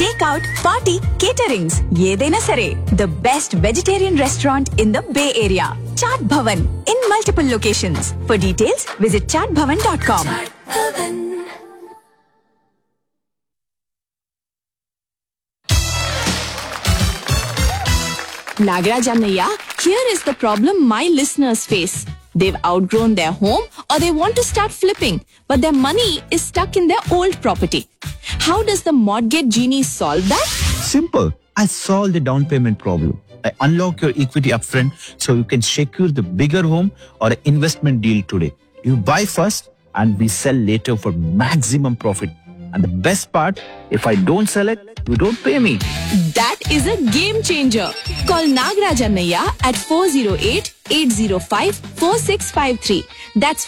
takeout, party, caterings. Yedaina sare. The best vegetarian restaurant in the Bay Area. Chaat Bhavan in multiple locations. For details, visit chaatbhavan.com. Nagaraj Annaiya, here is the problem my listeners face. They've outgrown their home or they want to start flipping, but their money is stuck in their old property. How does the Mortgage Genie solve that? Simple. I solve the down payment problem. I unlock your equity upfront so you can secure the bigger home or an investment deal today. You buy first and we sell later for maximum profit. And the best part, if I don't sell it, you don't pay me. That is a game changer. Call Nagaraj Annaiya at 408-805-4653. That's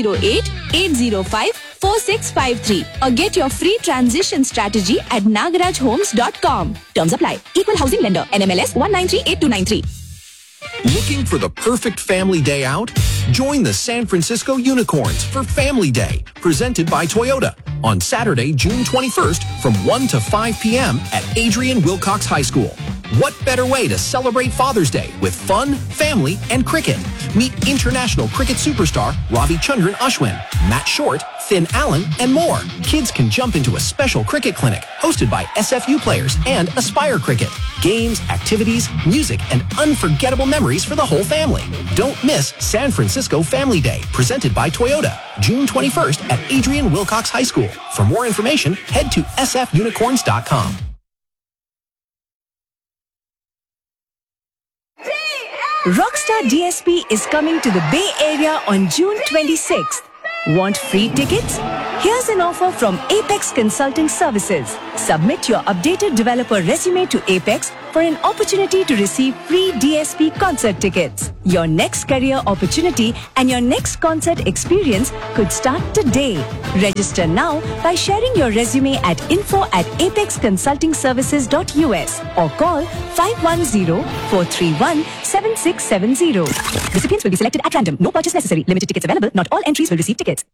408-805-4653. Or get your free transition strategy at nagarajhomes.com. Terms apply. Equal housing lender. NMLS 1938293. Looking for the perfect family day out? Join the San Francisco Unicorns for Family Day, presented by Toyota, on Saturday, June 21st from 1 to 5 p.m. at Adrian Wilcox High School. What better way to celebrate Father's Day with fun, family, and cricket? Meet international cricket superstar Ravi Chandran Ashwin, Matt Short, Finn Allen, and more. Kids can jump into a special cricket clinic hosted by SFU players and Aspire Cricket. Games, activities, music, and unforgettable memories for the whole family. Don't miss San Francisco Family Day, presented by Toyota, June 21st at Adrian Wilcox High School. For more information, head to sfunicorns.com. Rockstar DSP is coming to the Bay Area on June 26th. Want free tickets? Here's an offer from Apex Consulting Services. Submit your updated developer resume to Apex for an opportunity to receive free DSP concert tickets. Your next career opportunity and your next concert experience could start today. Register now by sharing your resume at info@apexconsultingservices.us or call 510-431-7670. Recipients will be selected at random. No purchase necessary. Limited tickets available. Not all entries will receive tickets.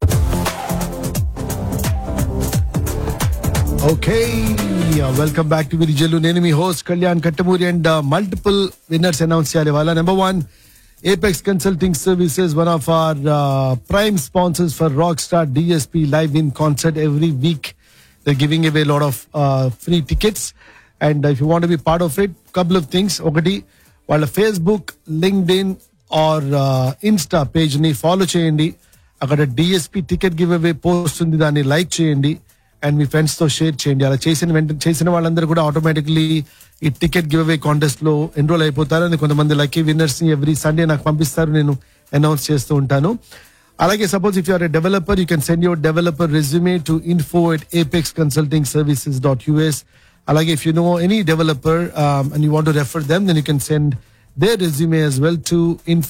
Okay, welcome back to Virijallu. Nenu mi host Kalyan Kattamuri and multiple winners announced cheyale wala. Number 1, Apex Consulting Services, one of our prime sponsors for Rockstar DSP live in concert every week. They're giving away a lot of free tickets, and if you want to be part of it, couple of things. Okati, వాళ్ళ Facebook, LinkedIn or Insta page ni follow cheyandi. అక్కడ DSP ticket giveaway post ఉంది, దాన్ని like చేయండి and me friends తో share చేయండి. అలా చేసిన వాళ్ళందరూ కూడా ఆటోమేటిక్లీ ఈ టికెట్ గివ్ అవే కాంటెస్ట్ లో ఎన్రోల్ అయిపోతారు. అని కొంతమంది లక్కీ విన్నర్స్ ని ఎవ్రీ సండే నాకు పంపిస్తారు, నేను అనౌన్స్ చేస్తూ ఉంటాను. అలాగే suppose if you are a developer, you can send your developer resume to info@apexconsultingservices.us. అలాగే if you know any developer and you want to refer them, then you can send their resume as well to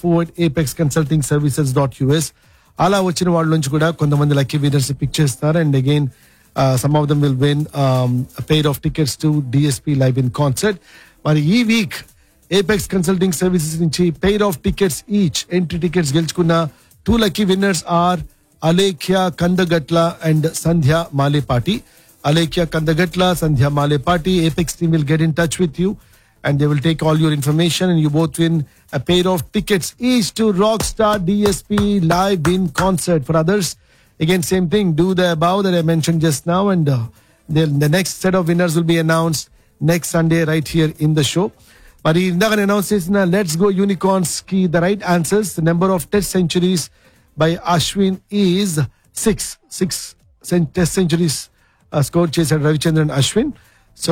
info@apexconsultingservices.us. అలా వచ్చిన వాళ్ళ నుంచి కూడా కొంతమంది lucky winners pick చేస్తారు. And again some of them will win a pair of tickets to DSP live in concert. మరి ఈ week Apex Consulting Services నుంచి pair of tickets each, entry tickets గెలుచుకున్న 2 lucky winners are Alekhya Kandagatla and Sandhya Malepati. Alekhya Kandagatla, Sandhya Malepati, Apex team will get in touch with you and they will take all your information and you both win a pair of tickets each to Rockstar DSP live in concert. For others, again, same thing. Do the above that I mentioned just now, and the next set of winners will be announced next Sunday right here in the show. But indaga announce chesina Let's Go Unicorns ki the right answers. The number of test centuries by Ashwin is 6 test centuries scored chesadu Ravichandran Ashwin. So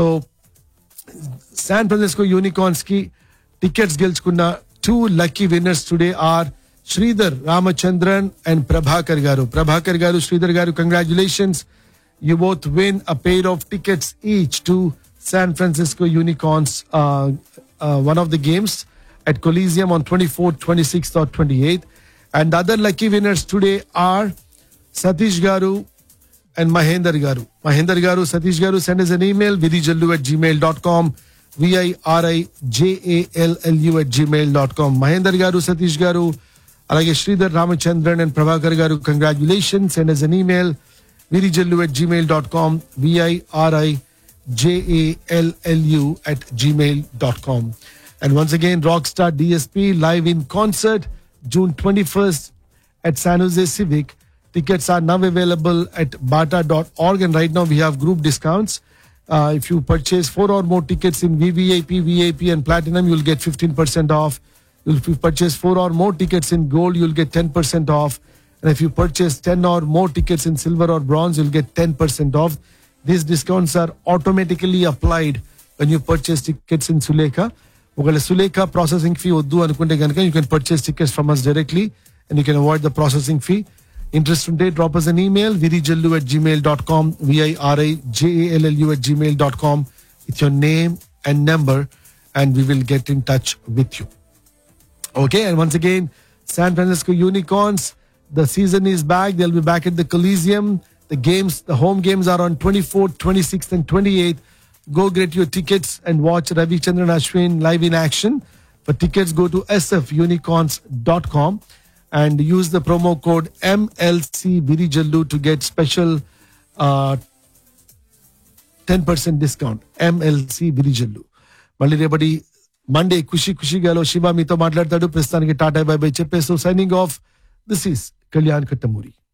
San Francisco Unicorns ki tickets gelskunna 2 lucky winners today are Sridhar Ramachandran and Prabhakar Garu. Prabhakar Garu, Sridhar Garu, congratulations. You both win a pair of tickets each to San Francisco Unicorns, one of the games at Coliseum on 24th, 26th or 28th. And the other lucky winners today are Satish Garu and Mahendra Garu. Mahendra Garu, Satish Garu, send us an email, virijallu@gmail.com, virijallu@gmail.com. Mahendra Garu, Satish Garu, అలాగే Sridhar Ramachandran and Prabhakar గారు, congratulations. Send us an email, virijallu@gmail.com, jallu@gmail.com. And once again, Rockstar DSP live in concert June 21st at San Jose Civic. Tickets are now available at bata.org, and right now we have group discounts. If you purchase 4 or more tickets in VVIP, VIP, and Platinum, you'll get 15% off. If you purchase 4 or more tickets in Gold, you'll get 10% off. And if you purchase 10 or more tickets in Silver or Bronze, you'll get 10% off. These discounts are automatically applied when you purchase tickets in Sulekha. ఒకవేళ Sulekha processing fee వద్దు అనుకుంటే కనుక you can purchase tickets from us directly and you can avoid the processing fee. Interest ఉంటే drop us an email virijallu@gmail.com, VIRIJALLU@gmail.com with your name and number, and we will get in touch with you. Okay, and once again, San Francisco Unicorns, the season is back. They'll be back at the Coliseum. The home games are on 24th, 26th, and 28th. Go get your tickets and watch Ravi Chandran Ashwin live in action. For tickets, go to sfunicorns.com and use the promo code MLC Virijallu to get special 10% discount. MLC Virijallu. మళ్ళీ రేపటి Monday ఖుషి ఖుషిగాలో శివ మీతో మాట్లాడతాడు. ప్రస్తుతానికి tata bye by చెప్పేస్తూ signing off. This is Kalyan Kattamuri.